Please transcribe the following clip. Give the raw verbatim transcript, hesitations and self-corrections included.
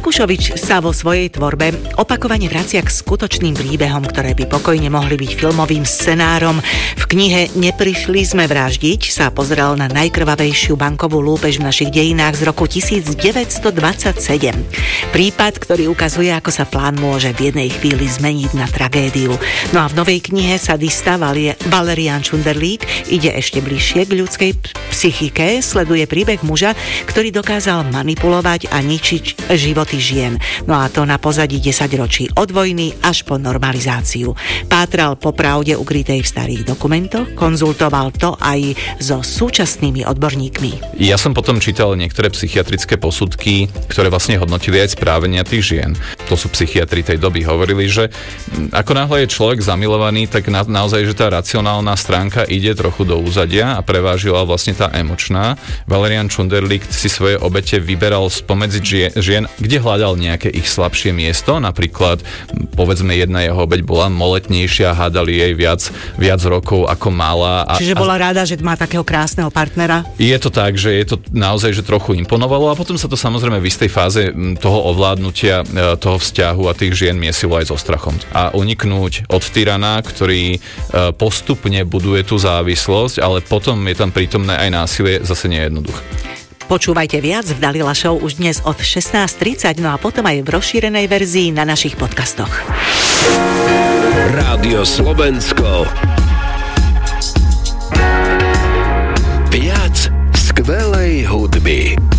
Mikušovič sa vo svojej tvorbe opakovane vracia k skutočným príbehom, ktoré by pokojne mohli byť filmovým scenárom. V knihe Neprišli sme vraždiť sa pozrel na najkrvavejšiu bankovú lúpež v našich dejinách z roku devätnásťstodvadsaťsedem. Prípad, ktorý ukazuje, ako sa plán môže v jednej chvíli zmeniť na tragédiu. No a v novej knihe Sadista Valerián Čunderlík ide ešte bližšie k ľudskej psychike, sleduje príbeh muža, ktorý dokázal manipulovať a ničiť životy žien. No a to na pozadí desaťročí od vojny až po normalizáciu. Pátral po pravde ukrytej v starých dokumentoch, konzultoval to aj so súčasnými odborníkmi. Ja som potom čítal niektoré psychiatrické posudky, ktoré vlastne hodnotili aj správania tých žien. To sú psychiatri tej doby. Hovorili, že ako náhle je človek zamilovaný, tak na, naozaj, že tá racionálna stránka ide trochu do úzadia a prevážila vlastne tá emočná. Valerián Čunderlík si svoje obete vyberal spomedzi žien, kde hľadal nejaké ich slabšie miesto. Napríklad, povedzme, jedna jeho obeť bola moletnejšia, hádali jej viac, viac rokov ako mala. A, Čiže bola rada, že má takého krásneho partnera? Je to tak, že je to naozaj, že trochu imponovalo a potom sa to samozrejme v istej fáze toho ovládnutia toho vzťahu a tých žien miesilo aj so strachom. A uniknúť od tyrana, ktorý postupne buduje tú závislosť, ale potom je tam prítomné aj násilie, zase nie je jednoduché. Počúvajte viac v Dalila Show už dnes od šestnásť tridsať, no a potom aj v rozšírenej verzii na našich podcastoch. Rádio Slovensko. Viac skvelej hudby.